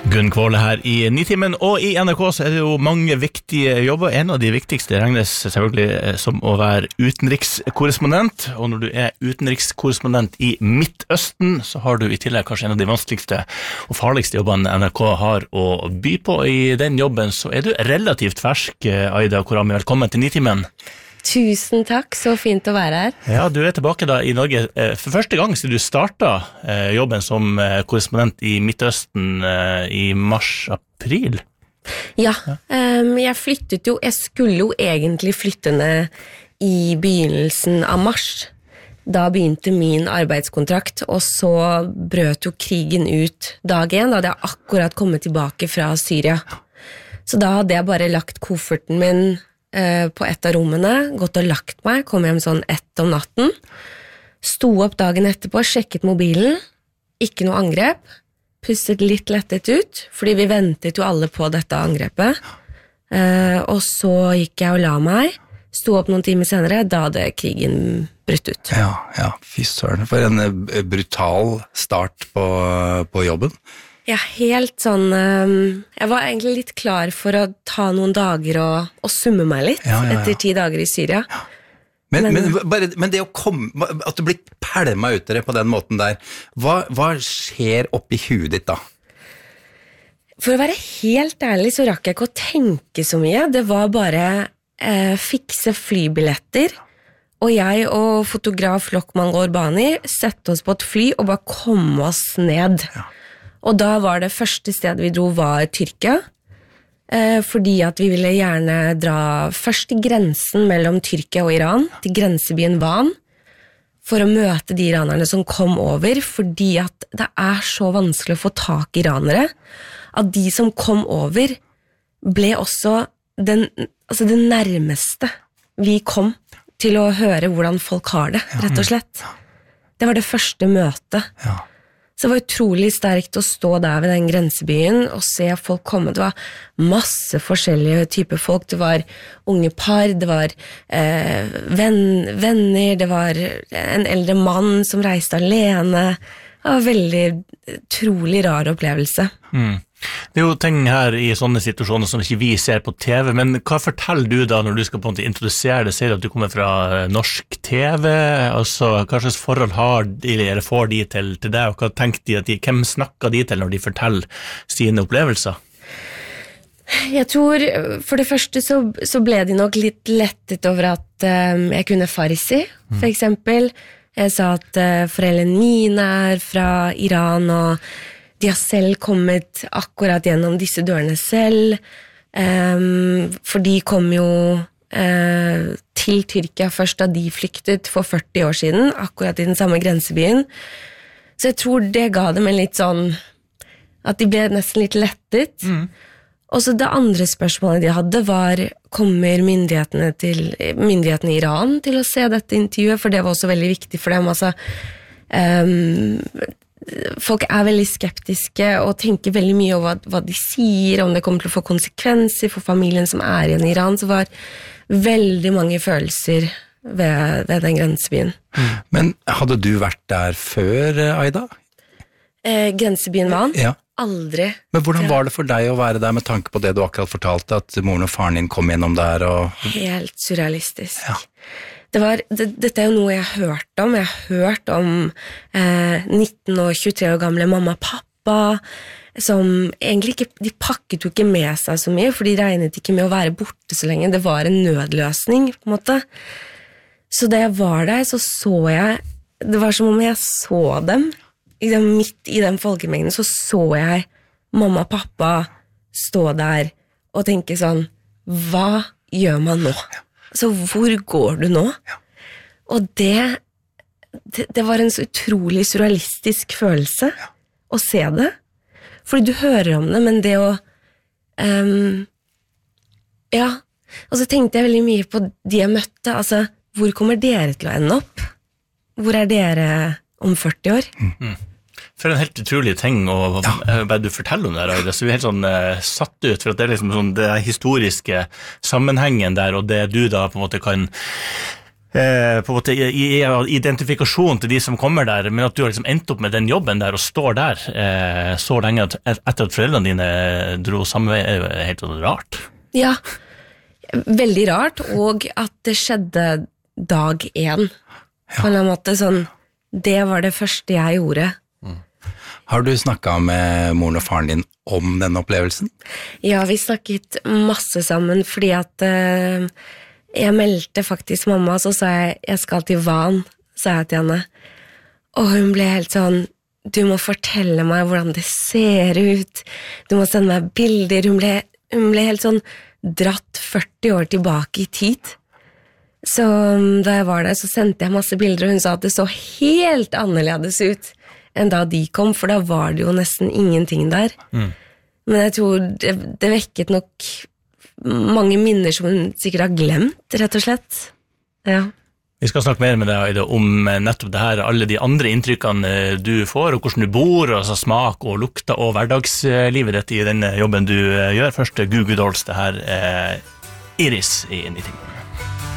Gunn Kvåle her i Nitimen, og i NRK så det jo mange viktige jobber. En av de viktigste regnes selvfølgelig som å være utenrikskorrespondent, og når du utenrikskorrespondent i Midtøsten, så har du i tillegg kanskje en av de vanskeligste og farligste jobbene NRK har å by på. I den jobben så du relativt fersk, Aida Korami. Velkommen til Nitimen. Tusen takk, så fint å være her. Ja, du tilbake da i Norge for første gang siden du startet jobben som korrespondent i Midtøsten i mars-april. Ja, jeg skulle jo egentlig flytte ned i begynnelsen av mars. Da begynte min arbeidskontrakt, og så brøt jo krigen ut dag 1, da hadde jeg akkurat kommet tilbake fra Syria. Så da hadde jeg bare lagt kofferten min på et av rommene, gått og lagt meg, kom hjem sånn 1 om natten, sto opp dagen etterpå, sjekket mobilen, ikke noe angrep, pusset litt lettet ut, fordi vi ventet jo alle på dette angrepet, og så gikk jeg og la meg, sto opp noen timer senere, da hadde krigen brutt ut. Ja, fy søren, for en brutal start på jobben. Ja, helt sånn, jeg var egentlig litt klar for å ta noen dager og summe meg litt etter 10 dager i Syria. Men det å komme, at du blir pælmet ut dere på den måten der, hva skjer oppi huet ditt da? For å være helt ærlig så rakk jeg ikke å tenke så mye, det var bare fikse flybilletter, og jeg og fotograf Lokman Ghorbani sette oss på et fly og bare komme oss ned. Ja. Og da var det første stedet vi dro var Tyrkia, fordi at vi ville gjerne dra først til grensen mellom Tyrkia og Iran, til grensebyen Van, for å møte de iranerne som kom over, fordi at det så vanskelig å få tak i iranere, at de som kom over ble også det nærmeste vi kom til å høre hvordan folk har det, rett og slett. Det var det første møtet. Ja. Så det var utrolig sterkt å stå der ved den grensebyen og se folk komme. Det var masse forskjellige typer folk. Det var unge par, det var venner, det var en eldre mann som reiste alene. Det var en veldig utrolig rar opplevelse. Det jo ting her i sånne situasjoner som ikke vi ser på TV, men hva forteller du da når du skal på en måte introdusere det? Sier du at du kommer fra norsk TV, altså hva slags forhold har de, eller får de til deg, og hva tenker de, hvem snakker de til når de forteller sine opplevelser? Jeg tror, for det første så ble de nok litt lettet over at jeg kunne farsi, for eksempel. Jeg sa at foreldrene mine fra Iran, og de har selv kommet akkurat gjennom disse dørene selv, for de kom jo til Tyrkia først da de flyktet for 40 år siden, akkurat i den samme grensebyen. Så jeg tror det ga dem en litt sånn, at de ble nesten litt lettet. Og så det andre spørsmålet de hadde var, kommer myndighetene i Iran til å se dette intervjuet, for det var også veldig viktig for dem, altså folk veldig skeptiske og tenker veldig mye over hva de sier, om det kommer til å få konsekvenser for familien som igjen i Iran, så var veldig mange følelser ved den grensebyen. Men hadde du vært der før, Aida? Grensebyen Van? Ja. Aldri. Men hvordan var det for deg å være der med tanke på det du akkurat fortalte, at moren og faren din kom gjennom der? Helt surrealistisk. Ja. Dette jo noe jeg har hørt om. Jeg har hørt om 19 og 23 år gamle mamma og pappa, som egentlig ikke, de pakket jo ikke med seg så mye, for de regnet ikke med å være borte så lenge. Det var en nødløsning, på en måte. Så da jeg var der, så jeg, det var som om jeg så dem, midt i den folkemengden, så jeg mamma og pappa stå der og tenke sånn, hva gjør man nå? Så hvor går du nå? Ja. Og det var en så utrolig surrealistisk følelse å se det. Fordi du hører om det, men det å og så tenkte jeg veldig mye på de jeg møtte, altså, hvor kommer dere til å ende opp? Hvor dere om 40 år? For en helt utrolig ting å du forteller om det her, Aida, så vi helt sånn satt ut, for at det liksom sånn, det historiske sammenhengen der, og det du da på en måte kan på en måte i identifikasjon til de som kommer der, men at du har liksom endt opp med den jobben der og står der så lenge etter at foreldrene dine dro samme vei, er jo helt rart. Ja, veldig rart, og at det skjedde dag 1. På en eller annen måte sånn, det var det første jeg gjorde. Har du snakket med moren og faren din om denne opplevelsen? Ja, vi snakket masse sammen, fordi at jeg meldte faktisk mamma, så sa jeg skal til Van, sa jeg til henne. Og hun ble helt sånn, du må fortelle meg hvordan det ser ut, du må sende meg bilder. Hun ble helt sånn dratt 40 år tilbake i tid. Så da jeg var der, så sendte jeg masse bilder, og hun sa at det så helt annerledes ut enn da de kom, for da var det jo nesten ingenting der. Men jeg tror det vekket nok mange minner som hun sikkert har glemt, rett og slett. Ja. Vi skal snakke mer med deg, Aida, om nettopp det her, alle de andre inntrykkene du får, og hvordan du bor, altså smak og lukter og hverdagslivet ditt i den jobben du gjør. Først Goo Goo Dolls, det her Iris i 90.